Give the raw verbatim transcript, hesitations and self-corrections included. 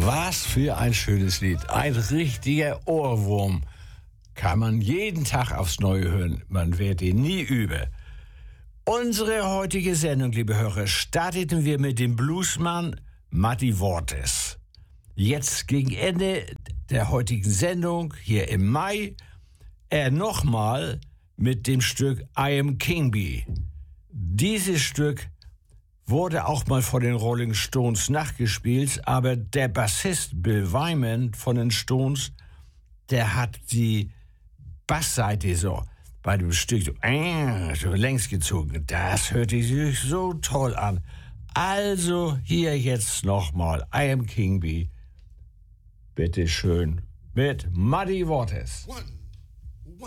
Was für ein schönes Lied. Ein richtiger Ohrwurm. Kann man jeden Tag aufs Neue hören. Man wird ihn nie übe. Unsere heutige Sendung, liebe Hörer, starteten wir mit dem Bluesmann Muddy Waters. Jetzt gegen Ende der heutigen Sendung, hier im Mai, er nochmal mit dem Stück I Am King Bee. Dieses Stück wurde auch mal von den Rolling Stones nachgespielt, aber der Bassist Bill Wyman von den Stones, der hat die Bassseite so bei dem Stück so, äh, so längs gezogen. Das hörte sich so toll an. Also hier jetzt nochmal I Am King Bee. Bitte schön mit Muddy Waters. One.